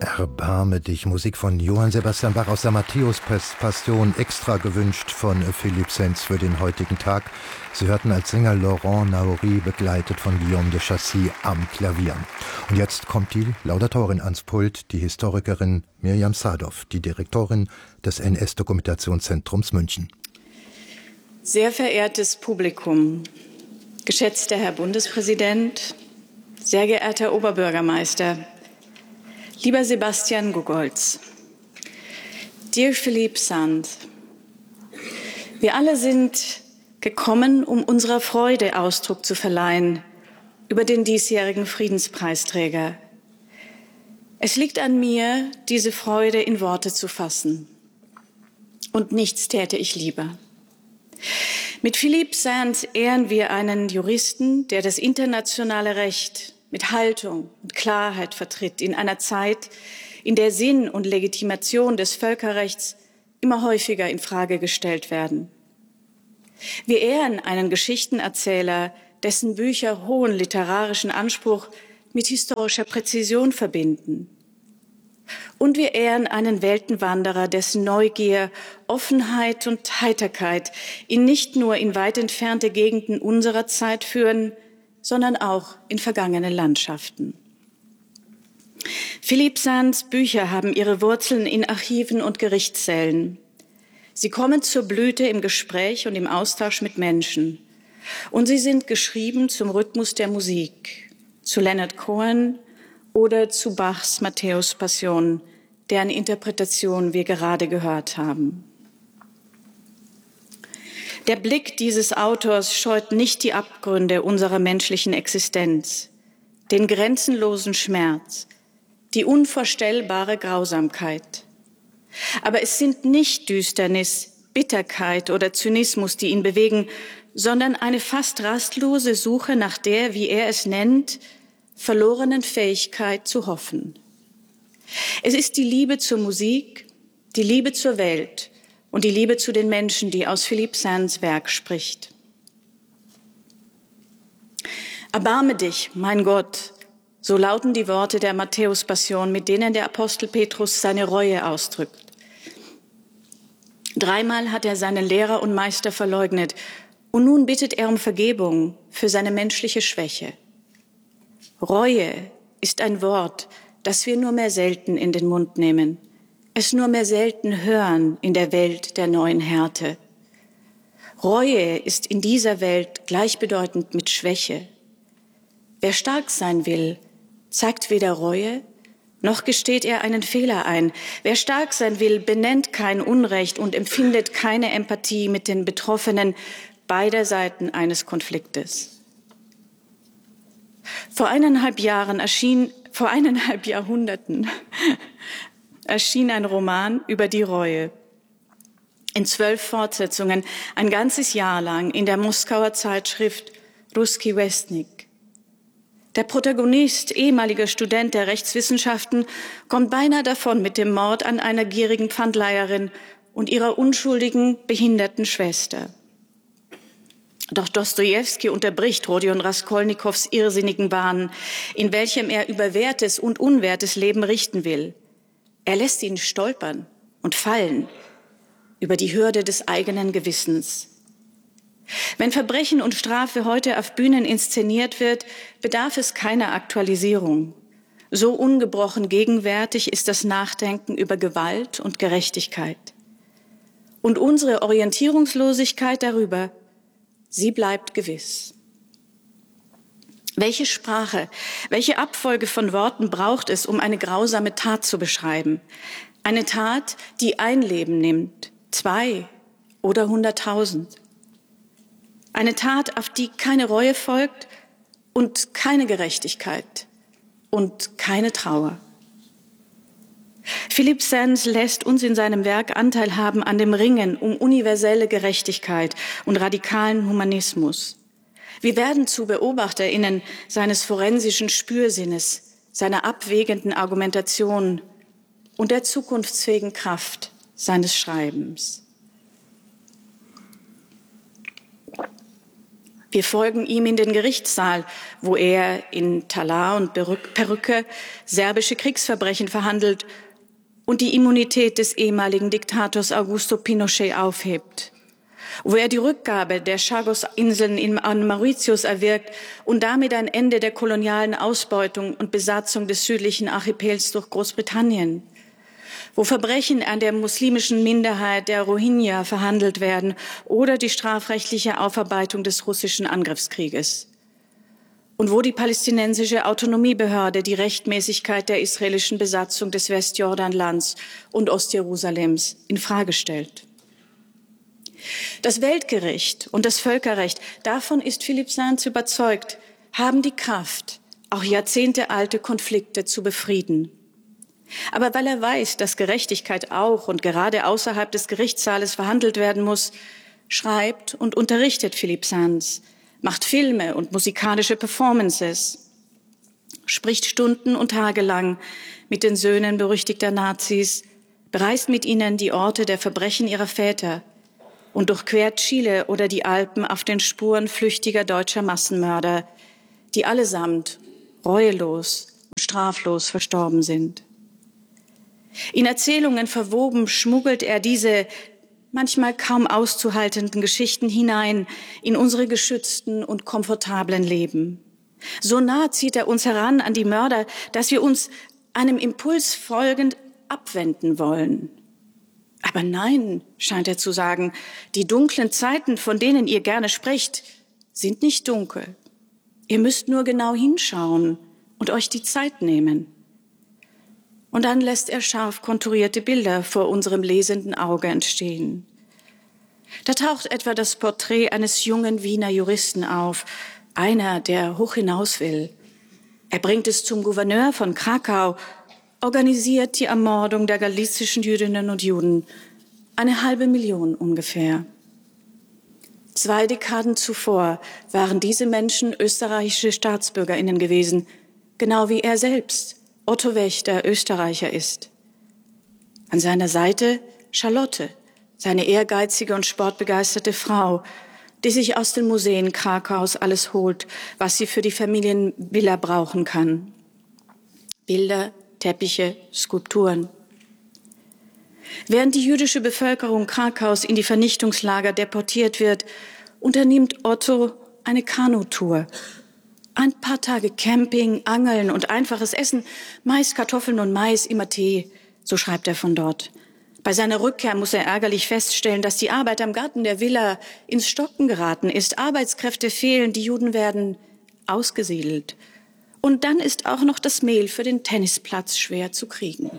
Erbarme dich, Musik von Johann Sebastian Bach aus der Matthäus-Passion, extra gewünscht von Philippe Sands für den heutigen Tag. Sie hörten als Sänger Laurent Naouri, begleitet von Guillaume de Chassis am Klavier. Und jetzt kommt die Laudatorin ans Pult, die Historikerin Mirjam Sadow, die Direktorin des NS-Dokumentationszentrums München. Sehr verehrtes Publikum, geschätzter Herr Bundespräsident, sehr geehrter Oberbürgermeister, lieber Sebastian Gogolz, dear Philippe Sands, wir alle sind gekommen, um unserer Freude Ausdruck zu verleihen über den diesjährigen Friedenspreisträger. Es liegt an mir, diese Freude in Worte zu fassen. Und nichts täte ich lieber. Mit Philippe Sands ehren wir einen Juristen, der das internationale Recht mit Haltung und Klarheit vertritt, in einer Zeit, in der Sinn und Legitimation des Völkerrechts immer häufiger in Frage gestellt werden. Wir ehren einen Geschichtenerzähler, dessen Bücher hohen literarischen Anspruch mit historischer Präzision verbinden. Und wir ehren einen Weltenwanderer, dessen Neugier, Offenheit und Heiterkeit ihn nicht nur in weit entfernte Gegenden unserer Zeit führen, sondern auch in vergangene Landschaften. Philippe Sands Bücher haben ihre Wurzeln in Archiven und Gerichtssälen. Sie kommen zur Blüte im Gespräch und im Austausch mit Menschen. Und sie sind geschrieben zum Rhythmus der Musik, zu Leonard Cohen oder zu Bachs Matthäus-Passion, deren Interpretation wir gerade gehört haben. Der Blick dieses Autors scheut nicht die Abgründe unserer menschlichen Existenz, den grenzenlosen Schmerz, die unvorstellbare Grausamkeit. Aber es sind nicht Düsternis, Bitterkeit oder Zynismus, die ihn bewegen, sondern eine fast rastlose Suche nach der, wie er es nennt, verlorenen Fähigkeit zu hoffen. Es ist die Liebe zur Musik, die Liebe zur Welt und die Liebe zu den Menschen, die aus Philippe Sands Werk spricht. Erbarme dich, mein Gott, so lauten die Worte der Matthäus-Passion, mit denen der Apostel Petrus seine Reue ausdrückt. Dreimal hat er seinen Lehrer und Meister verleugnet und nun bittet er um Vergebung für seine menschliche Schwäche. Reue ist ein Wort, das wir nur mehr selten in den Mund nehmen, es nur mehr selten hören in der Welt der neuen Härte. Reue ist in dieser Welt gleichbedeutend mit Schwäche. Wer stark sein will, zeigt weder Reue, noch gesteht er einen Fehler ein. Wer stark sein will, benennt kein Unrecht und empfindet keine Empathie mit den Betroffenen beider Seiten eines Konfliktes. Vor 1,5 Jahrhunderten erschien ein Roman über die Reue. In 12 Fortsetzungen, ein ganzes Jahr lang in der Moskauer Zeitschrift Russki Westnik. Der Protagonist, ehemaliger Student der Rechtswissenschaften, kommt beinahe davon mit dem Mord an einer gierigen Pfandleiherin und ihrer unschuldigen, behinderten Schwester. Doch Dostojewski unterbricht Rodion Raskolnikows irrsinnigen Wahn, in welchem er über wertes und unwertes Leben richten will. Er lässt ihn stolpern und fallen über die Hürde des eigenen Gewissens. Wenn Verbrechen und Strafe heute auf Bühnen inszeniert wird, bedarf es keiner Aktualisierung. So ungebrochen gegenwärtig ist das Nachdenken über Gewalt und Gerechtigkeit. Und unsere Orientierungslosigkeit darüber, sie bleibt gewiss. Welche Sprache, welche Abfolge von Worten braucht es, um eine grausame Tat zu beschreiben? Eine Tat, die ein Leben nimmt, 2 oder 100.000. Eine Tat, auf die keine Reue folgt und keine Gerechtigkeit und keine Trauer. Philippe Sands lässt uns in seinem Werk Anteil haben an dem Ringen um universelle Gerechtigkeit und radikalen Humanismus. Wir werden zu BeobachterInnen seines forensischen Spürsinnes, seiner abwägenden Argumentation und der zukunftsfähigen Kraft seines Schreibens. Wir folgen ihm in den Gerichtssaal, wo er in Talar und Perücke serbische Kriegsverbrechen verhandelt und die Immunität des ehemaligen Diktators Augusto Pinochet aufhebt, wo er die Rückgabe der Chagos-Inseln an Mauritius erwirkt und damit ein Ende der kolonialen Ausbeutung und Besatzung des südlichen Archipels durch Großbritannien, wo Verbrechen an der muslimischen Minderheit der Rohingya verhandelt werden oder die strafrechtliche Aufarbeitung des russischen Angriffskrieges. Und wo die palästinensische Autonomiebehörde die Rechtmäßigkeit der israelischen Besatzung des Westjordanlands und Ostjerusalems infrage stellt. Das Weltgericht und das Völkerrecht, davon ist Philippe Sands überzeugt, haben die Kraft, auch jahrzehntealte Konflikte zu befrieden. Aber weil er weiß, dass Gerechtigkeit auch und gerade außerhalb des Gerichtssaales verhandelt werden muss, schreibt und unterrichtet Philippe Sands, macht Filme und musikalische Performances, spricht Stunden und Tage lang mit den Söhnen berüchtigter Nazis, bereist mit ihnen die Orte der Verbrechen ihrer Väter und durchquert Chile oder die Alpen auf den Spuren flüchtiger deutscher Massenmörder, die allesamt reuelos und straflos verstorben sind. In Erzählungen verwoben schmuggelt er diese manchmal kaum auszuhaltenden Geschichten hinein in unsere geschützten und komfortablen Leben. So nah zieht er uns heran an die Mörder, dass wir uns einem Impuls folgend abwenden wollen. Aber nein, scheint er zu sagen, die dunklen Zeiten, von denen ihr gerne sprecht, sind nicht dunkel. Ihr müsst nur genau hinschauen und euch die Zeit nehmen. Und dann lässt er scharf konturierte Bilder vor unserem lesenden Auge entstehen. Da taucht etwa das Porträt eines jungen Wiener Juristen auf, einer, der hoch hinaus will. Er bringt es zum Gouverneur von Krakau, organisiert die Ermordung der galizischen Jüdinnen und Juden, 500.000 ungefähr. 2 Dekaden zuvor waren diese Menschen österreichische StaatsbürgerInnen gewesen, genau wie er selbst, Otto Wächter, Österreicher ist. An seiner Seite Charlotte, seine ehrgeizige und sportbegeisterte Frau, die sich aus den Museen Krakaus alles holt, was sie für die Familienvilla brauchen kann. Bilder, Teppiche, Skulpturen. Während die jüdische Bevölkerung Krakaus in die Vernichtungslager deportiert wird, unternimmt Otto eine Kanutour. Ein paar Tage Camping, Angeln und einfaches Essen, Mais, Kartoffeln und Mais, immer Tee, so schreibt er von dort. Bei seiner Rückkehr muss er ärgerlich feststellen, dass die Arbeit am Garten der Villa ins Stocken geraten ist. Arbeitskräfte fehlen, die Juden werden ausgesiedelt. Und dann ist auch noch das Mehl für den Tennisplatz schwer zu kriegen.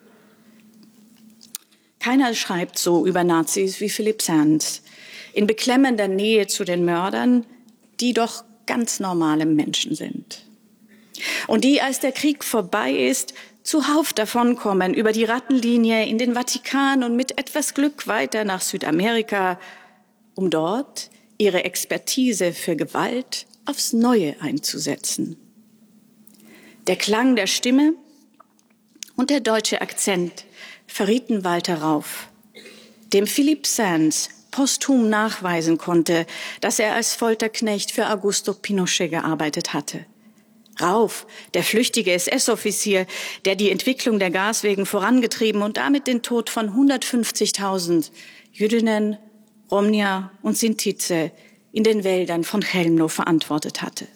Keiner schreibt so über Nazis wie Philippe Sands, in beklemmender Nähe zu den Mördern, die doch ganz normale Menschen sind. Und die, als der Krieg vorbei ist, zuhauf davonkommen über die Rattenlinie in den Vatikan und mit etwas Glück weiter nach Südamerika, um dort ihre Expertise für Gewalt aufs Neue einzusetzen. Der Klang der Stimme und der deutsche Akzent verrieten Walter Rauff, dem Philippe Sands posthum nachweisen konnte, dass er als Folterknecht für Augusto Pinochet gearbeitet hatte. Rauff, der flüchtige SS-Offizier, der die Entwicklung der Gaswegen vorangetrieben und damit den Tod von 150.000 Jüdinnen, Romnia und Sintize in den Wäldern von Chełmno verantwortet hatte.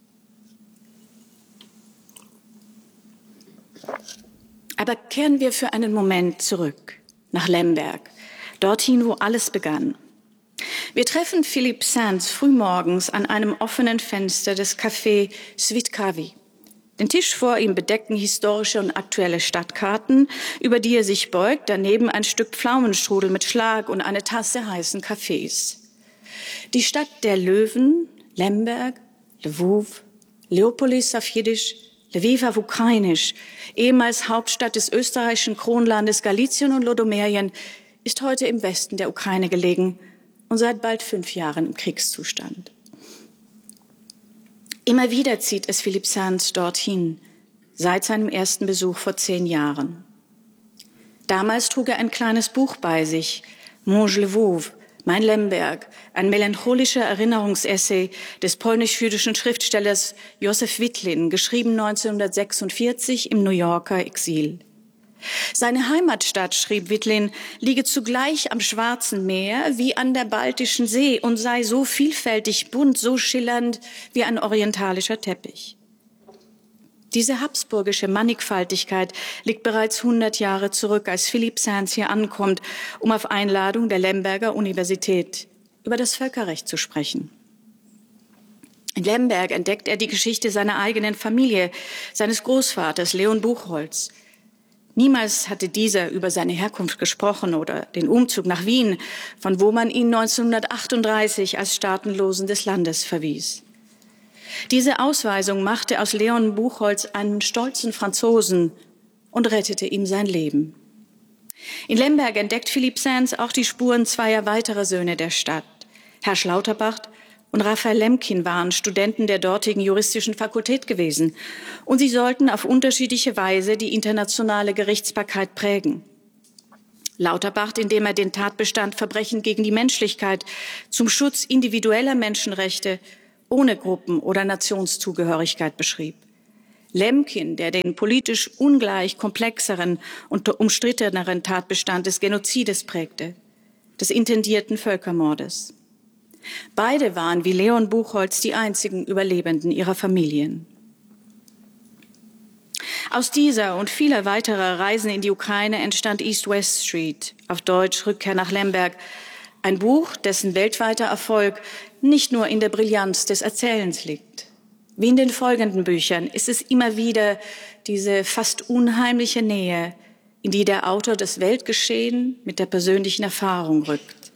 Aber kehren wir für einen Moment zurück nach Lemberg, dorthin, wo alles begann. Wir treffen Philippe Sands frühmorgens an einem offenen Fenster des Café Svitkavi. Den Tisch vor ihm bedecken historische und aktuelle Stadtkarten, über die er sich beugt, daneben ein Stück Pflaumenstrudel mit Schlag und eine Tasse heißen Kaffees. Die Stadt der Löwen, Lemberg, Lwów, Leopolis auf Jiddisch, Lviv auf Ukrainisch, ehemals Hauptstadt des österreichischen Kronlandes Galizien und Lodomerien, ist heute im Westen der Ukraine gelegen und seit bald 5 Jahren im Kriegszustand. Immer wieder zieht es Philippe Sands dorthin, seit seinem ersten Besuch vor 10 Jahren. Damals trug er ein kleines Buch bei sich, Mon Lwów, Mein Lemberg, ein melancholischer Erinnerungsessay des polnisch-jüdischen Schriftstellers Józef Witlin, geschrieben 1946 im New Yorker Exil. Seine Heimatstadt, schrieb Witlin, liege zugleich am Schwarzen Meer wie an der Baltischen See und sei so vielfältig bunt, so schillernd wie ein orientalischer Teppich. Diese habsburgische Mannigfaltigkeit liegt bereits 100 Jahre zurück, als Philippe Sands hier ankommt, um auf Einladung der Lemberger Universität über das Völkerrecht zu sprechen. In Lemberg entdeckt er die Geschichte seiner eigenen Familie, seines Großvaters Leon Buchholz. Niemals hatte dieser über seine Herkunft gesprochen oder den Umzug nach Wien, von wo man ihn 1938 als Staatenlosen des Landes verwies. Diese Ausweisung machte aus Leon Buchholz einen stolzen Franzosen und rettete ihm sein Leben. In Lemberg entdeckt Philippe Sands auch die Spuren zweier weiterer Söhne der Stadt. Herr Schlauterbach und Raphael Lemkin waren Studenten der dortigen juristischen Fakultät gewesen und sie sollten auf unterschiedliche Weise die internationale Gerichtsbarkeit prägen. Lauterbach, indem er den Tatbestand Verbrechen gegen die Menschlichkeit zum Schutz individueller Menschenrechte ohne Gruppen- oder Nationszugehörigkeit beschrieb. Lemkin, der den politisch ungleich komplexeren und umstritteneren Tatbestand des Genozides prägte, des intendierten Völkermordes. Beide waren wie Leon Buchholz die einzigen Überlebenden ihrer Familien. Aus dieser und vieler weiterer Reisen in die Ukraine entstand East-West Street, auf Deutsch Rückkehr nach Lemberg, ein Buch, dessen weltweiter Erfolg nicht nur in der Brillanz des Erzählens liegt. Wie in den folgenden Büchern ist es immer wieder diese fast unheimliche Nähe, in die der Autor das Weltgeschehen mit der persönlichen Erfahrung rückt.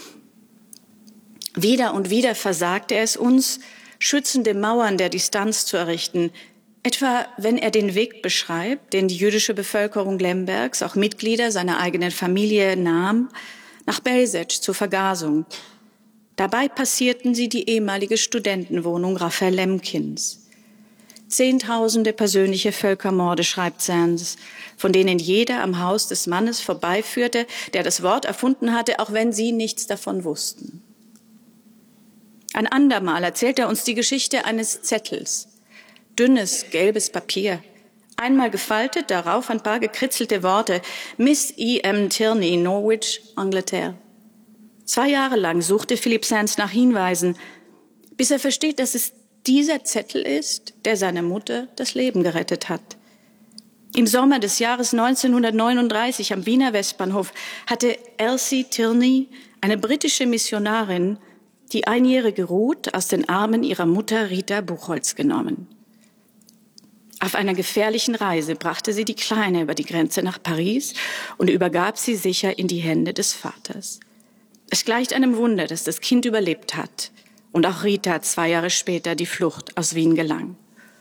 Wieder und wieder versagt er es uns, schützende Mauern der Distanz zu errichten, etwa wenn er den Weg beschreibt, den die jüdische Bevölkerung Lembergs, auch Mitglieder seiner eigenen Familie, nahm, nach Belzec zur Vergasung. Dabei passierten sie die ehemalige Studentenwohnung Raphael Lemkins. Zehntausende persönliche Völkermorde, schreibt Sands, von denen jeder am Haus des Mannes vorbeiführte, der das Wort erfunden hatte, auch wenn sie nichts davon wussten. Ein andermal erzählt er uns die Geschichte eines Zettels. Dünnes, gelbes Papier. Einmal gefaltet, darauf ein paar gekritzelte Worte. Miss E.M. Tierney, Norwich, Angleterre. 2 Jahre lang suchte Philippe Sands nach Hinweisen, bis er versteht, dass es dieser Zettel ist, der seiner Mutter das Leben gerettet hat. Im Sommer des Jahres 1939 am Wiener Westbahnhof hatte Elsie Tierney, eine britische Missionarin, die einjährige Ruth aus den Armen ihrer Mutter Rita Buchholz genommen. Auf einer gefährlichen Reise brachte sie die Kleine über die Grenze nach Paris und übergab sie sicher in die Hände des Vaters. Es gleicht einem Wunder, dass das Kind überlebt hat und auch Rita 2 Jahre später die Flucht aus Wien gelang.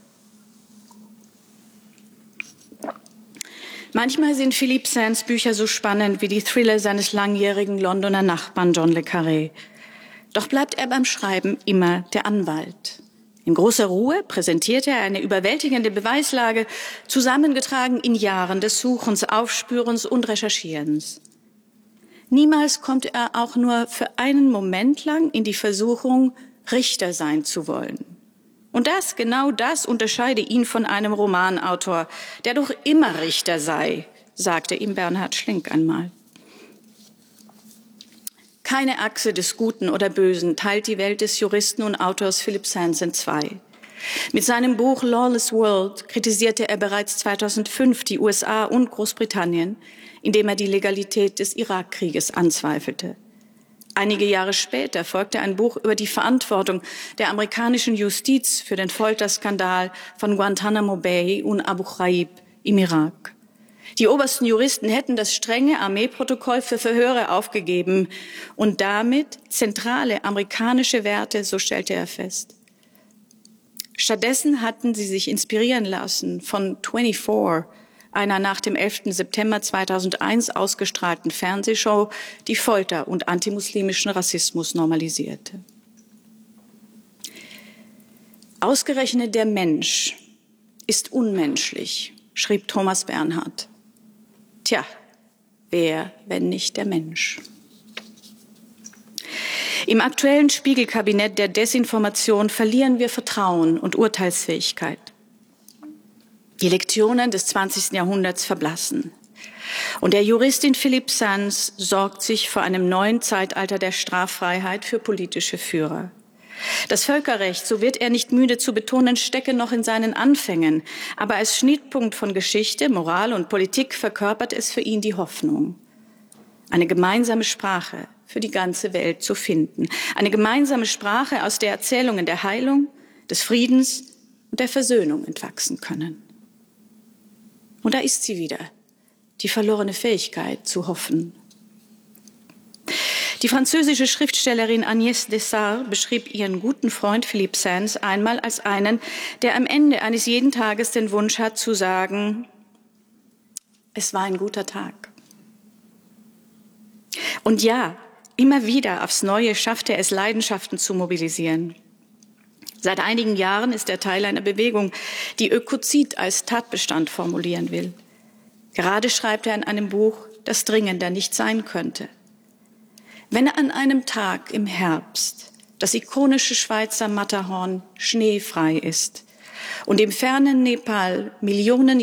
Manchmal sind Philippe Sands Bücher so spannend wie die Thriller seines langjährigen Londoner Nachbarn John le Carré. Doch bleibt er beim Schreiben immer der Anwalt. In großer Ruhe präsentiert er eine überwältigende Beweislage, zusammengetragen in Jahren des Suchens, Aufspürens und Recherchierens. Niemals kommt er auch nur für einen Moment lang in die Versuchung, Richter sein zu wollen. Und genau das unterscheide ihn von einem Romanautor, der doch immer Richter sei, sagte ihm Bernhard Schlink einmal. Keine Achse des Guten oder Bösen teilt die Welt des Juristen und Autors Philippe Sands in 2. Mit seinem Buch Lawless World kritisierte er bereits 2005 die USA und Großbritannien, indem er die Legalität des Irakkrieges anzweifelte. Einige Jahre später folgte ein Buch über die Verantwortung der amerikanischen Justiz für den Folterskandal von Guantanamo Bay und Abu Ghraib im Irak. Die obersten Juristen hätten das strenge Armeeprotokoll für Verhöre aufgegeben und damit zentrale amerikanische Werte, so stellte er fest. Stattdessen hatten sie sich inspirieren lassen von 24, einer nach dem 11. September 2001 ausgestrahlten Fernsehshow, die Folter und antimuslimischen Rassismus normalisierte. Ausgerechnet der Mensch ist unmenschlich, schrieb Thomas Bernhard. Tja, wer, wenn nicht der Mensch? Im aktuellen Spiegelkabinett der Desinformation verlieren wir Vertrauen und Urteilsfähigkeit. Die Lektionen des 20. Jahrhunderts verblassen. Und der Juristin Philippe Sands sorgt sich vor einem neuen Zeitalter der Straffreiheit für politische Führer. Das Völkerrecht, so wird er nicht müde zu betonen, stecke noch in seinen Anfängen. Aber als Schnittpunkt von Geschichte, Moral und Politik verkörpert es für ihn die Hoffnung, eine gemeinsame Sprache für die ganze Welt zu finden. Eine gemeinsame Sprache, aus der Erzählungen der Heilung, des Friedens und der Versöhnung entwachsen können. Und da ist sie wieder, die verlorene Fähigkeit zu hoffen. Die französische Schriftstellerin Agnès Dessart beschrieb ihren guten Freund Philippe Sands einmal als einen, der am Ende eines jeden Tages den Wunsch hat zu sagen, es war ein guter Tag. Und ja, immer wieder aufs Neue schafft er es, Leidenschaften zu mobilisieren. Seit einigen Jahren ist er Teil einer Bewegung, die Ökozid als Tatbestand formulieren will. Gerade schreibt er in einem Buch, das dringender nicht sein könnte. Wenn an einem Tag im Herbst das ikonische Schweizer Matterhorn schneefrei ist und im fernen Nepal Millionen